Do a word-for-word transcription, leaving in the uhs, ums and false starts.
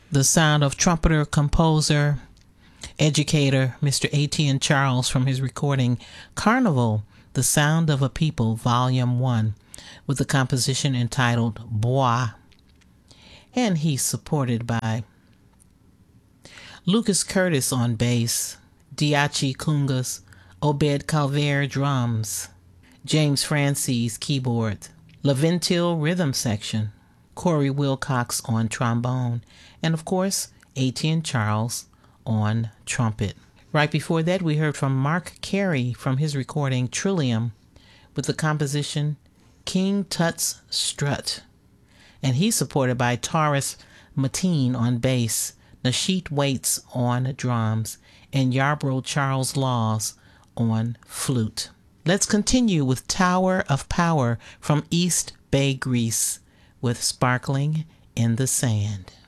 the sound of trumpeter, composer, educator, Mister Etienne Charles from his recording Carnival, The Sound of a People, Volume one, with the composition entitled Bois. And he's supported by Lucas Curtis on bass, Diachi Kungas, Obed Calvert drums, James Francis keyboard, Laventil rhythm section, Corey Wilcox on trombone, and of course, Etienne Charles on trumpet. Right before that, we heard from Mark Carey from his recording Trillium with the composition King Tut's Strut. And he's supported by Taurus Mateen on bass, Nasheet Waits on drums, and Yarbrough Charles Laws on flute. Let's continue with Tower of Power from East Bay, Greece, with Sparkling in the Sand.